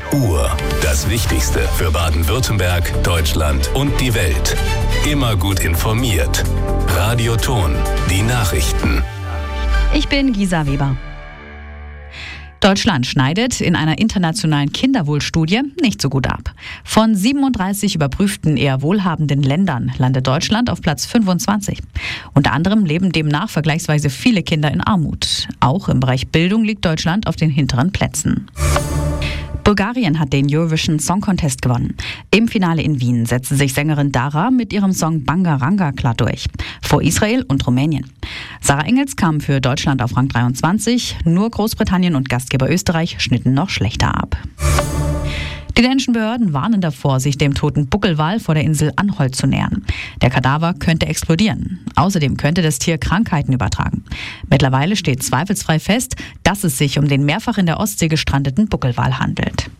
Uhr. Das Wichtigste für Baden-Württemberg, Deutschland und die Welt. Immer gut informiert. Radio Ton, die Nachrichten. Ich bin Gisa Weber. Deutschland schneidet in einer internationalen Kinderwohlstudie nicht so gut ab. Von 37 überprüften eher wohlhabenden Ländern landet Deutschland auf Platz 25. Unter anderem leben demnach vergleichsweise viele Kinder in Armut. Auch im Bereich Bildung liegt Deutschland auf den hinteren Plätzen. Bulgarien hat den Eurovision Song Contest gewonnen. Im Finale in Wien setzte sich Sängerin Dara mit ihrem Song Bangaranga klar durch. Vor Israel und Rumänien. Sarah Engels kam für Deutschland auf Rang 23. Nur Großbritannien und Gastgeber Österreich schnitten noch schlechter ab. Die dänischen Behörden warnen davor, sich dem toten Buckelwal vor der Insel Anholt zu nähern. Der Kadaver könnte explodieren. Außerdem könnte das Tier Krankheiten übertragen. Mittlerweile steht zweifelsfrei fest, dass es sich um den mehrfach in der Ostsee gestrandeten Buckelwal handelt.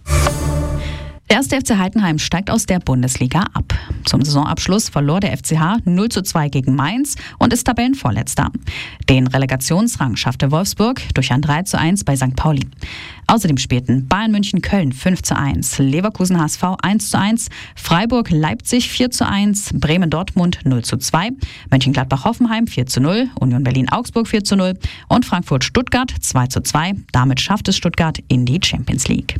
Der 1. FC Heidenheim steigt aus der Bundesliga ab. Zum Saisonabschluss verlor der FCH 0:2 gegen Mainz und ist Tabellenvorletzter. Den Relegationsrang schaffte Wolfsburg durch ein 3:1 bei St. Pauli. Außerdem spielten Bayern München Köln 5:1, Leverkusen HSV 1:1, Freiburg Leipzig 4:1, Bremen Dortmund 0:2, Mönchengladbach Hoffenheim 4:0, Union Berlin Augsburg 4:0 und Frankfurt Stuttgart 2:2. Damit schafft es Stuttgart in die Champions League.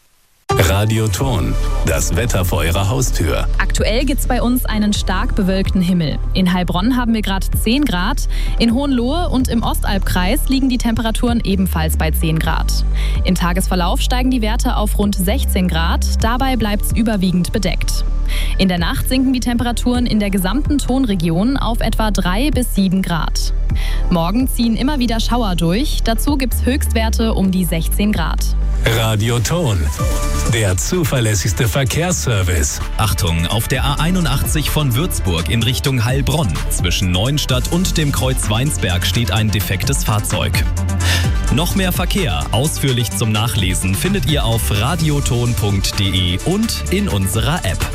Radio Ton, das Wetter vor Ihrer Haustür. Aktuell gibt's bei uns einen stark bewölkten Himmel. In Heilbronn haben wir gerade 10 Grad. In Hohenlohe und im Ostalbkreis liegen die Temperaturen ebenfalls bei 10 Grad. Im Tagesverlauf steigen die Werte auf rund 16 Grad. Dabei bleibt's überwiegend bedeckt. In der Nacht sinken die Temperaturen in der gesamten Tonregion auf etwa 3 bis 7 Grad. Morgen ziehen immer wieder Schauer durch. Dazu gibt's Höchstwerte um die 16 Grad. Radio Ton, der zuverlässigste Verkehrsservice. Achtung, auf der A81 von Würzburg in Richtung Heilbronn. Zwischen Neuenstadt und dem Kreuz Weinsberg steht ein defektes Fahrzeug. Noch mehr Verkehr, ausführlich zum Nachlesen, findet ihr auf radioton.de und in unserer App.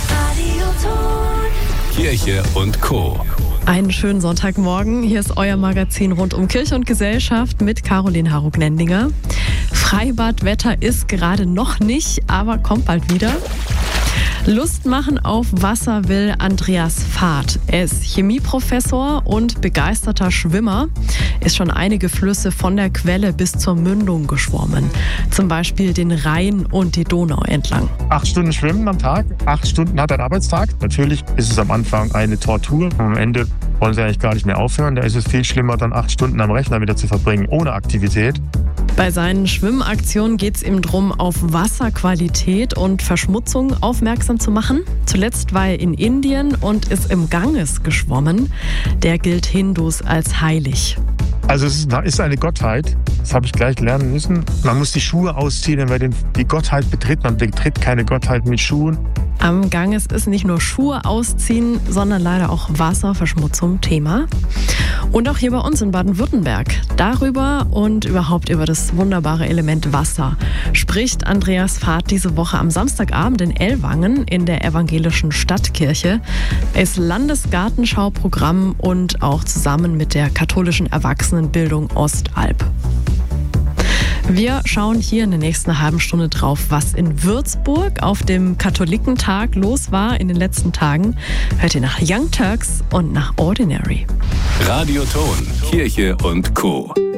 Kirche und Co. Einen schönen Sonntagmorgen. Hier ist euer Magazin rund um Kirche und Gesellschaft mit Caroline Harug-Nendinger. Freibadwetter ist gerade noch nicht, aber kommt bald wieder. Lust machen auf Wasser will Andreas Fahrt. Er ist Chemieprofessor und begeisterter Schwimmer, ist schon einige Flüsse von der Quelle bis zur Mündung geschwommen. Zum Beispiel den Rhein und die Donau entlang. 8 Stunden schwimmen am Tag, 8 Stunden hat ein Arbeitstag. Natürlich ist es am Anfang eine Tortur. Am Ende wollen sie eigentlich gar nicht mehr aufhören. Da ist es viel schlimmer, dann 8 Stunden am Rechner wieder zu verbringen, ohne Aktivität. Bei seinen Schwimmaktionen geht es ihm darum, auf Wasserqualität und Verschmutzung aufmerksam zu machen. Zuletzt war er in Indien und ist im Ganges geschwommen. Der gilt Hindus als heilig. Also es ist eine Gottheit, das habe ich gleich lernen müssen. Man muss die Schuhe ausziehen, wenn man die Gottheit betritt. Man betritt keine Gottheit mit Schuhen. Am Ganges ist nicht nur Schuhe ausziehen, sondern leider auch Wasserverschmutzung Thema. Und auch hier bei uns in Baden-Württemberg. Darüber und überhaupt über das wunderbare Element Wasser spricht Andreas Fahrt diese Woche am Samstagabend in Ellwangen in der evangelischen Stadtkirche. Er ist Landesgartenschauprogramm und auch zusammen mit der katholischen Erwachsenenbildung Ostalb. Wir schauen hier in der nächsten halben Stunde drauf, was in Würzburg auf dem Katholikentag los war in den letzten Tagen. Hört ihr nach Young Turks und nach Ordinary. Radio Ton, Kirche und Co.